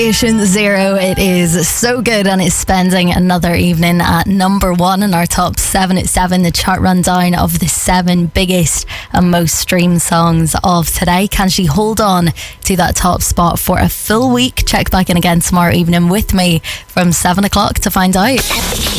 Patient Zero, it is so good, and it's spending another evening at number one in our top 7 at 7, the chart rundown of the 7 biggest and most streamed songs of today. Can she hold on to that top spot for a full week? Check back in again tomorrow evening with me from 7 o'clock to find out.